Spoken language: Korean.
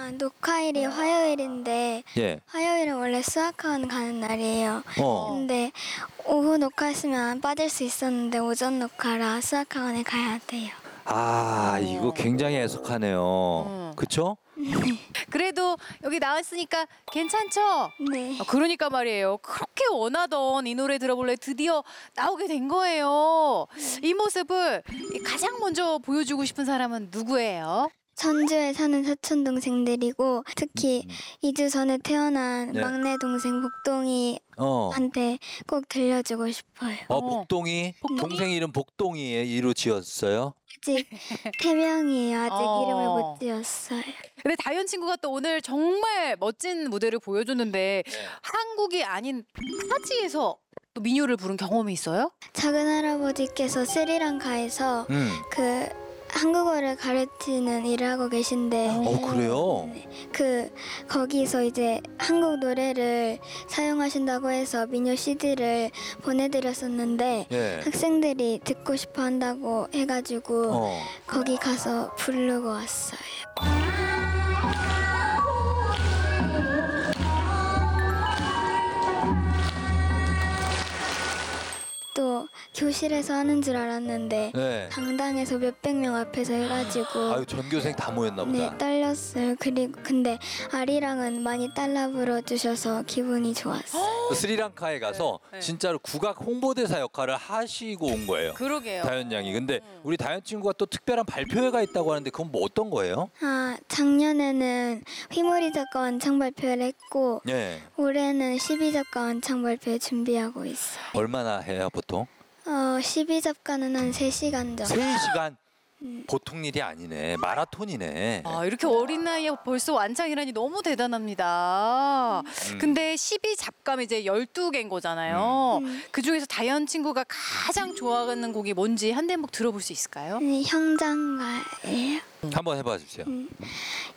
녹화일이 화요일인데 예. 화요일은 원래 수학학원 가는 날이에요. 어. 근데 오후 녹화했으면 안 빠질 수 있었는데 오전 녹화라 수학학원에 가야 돼요. 아, 이거 굉장히 애석하네요. 그쵸? 그래도 여기 나왔으니까 괜찮죠? 네. 그러니까 말이에요. 그렇게 원하던 이 노래 들어볼래 드디어 나오게 된 거예요. 이 모습을 가장 먼저 보여주고 싶은 사람은 누구예요? 전주에 사는 사촌 동생들이고 특히 2주 전에 태어난 네. 막내 동생 복동이한테 어. 꼭 들려주고 싶어요. 복동이? 동생 이름 복동이로 지었어요? 아직 태명이에요. 아직 어. 이름을 못 지었어요. 근데 다현 친구가 또 오늘 정말 멋진 무대를 보여줬는데 한국이 아닌 타지에서 또 민요를 부른 경험이 있어요? 작은 할아버지께서 스리랑카에서 그 한국어를 가르치는 일을 하고 계신데 그래요? 거기서 이제 한국 노래를 사용하신다고 해서 민요 CD를 보내드렸었는데 예. 학생들이 듣고 싶어 한다고 해가지고 어. 거기 가서 부르고 왔어요. 또 교실에서 하는 줄 알았는데 네. 강당에서 몇백 명 앞에서 해가지고 아유, 전교생 다 모였나 보다. 네, 떨렸어요. 그리고 근데 아리랑은 많이 따라 불러주셔서 기분이 좋았어요. 스리랑카에 가서 네. 진짜로 국악 홍보대사 역할을 하시고 온 거예요. 그러게요. 다현 양이. 근데 우리 다현 친구가 또 특별한 발표회가 있다고 하는데 그건 뭐 어떤 거예요? 작년에는 휘모리 작가 완창 발표를 했고 예. 올해는 12작가 완창 발표 준비하고 있어요. 얼마나 해요, 보통? 12작가는 한 3시간 정도. 3시간? 보통 일이 아니네. 마라톤이네. 아, 이렇게 어린 나이에 벌써 완창이라니 너무 대단합니다. 근데 12잡감 이제 12개인 거잖아요. 그중에서 다현 친구가 가장 좋아하는 곡이 뭔지 한 대목 들어볼 수 있을까요? 형장가예요. 한번 해봐 주세요.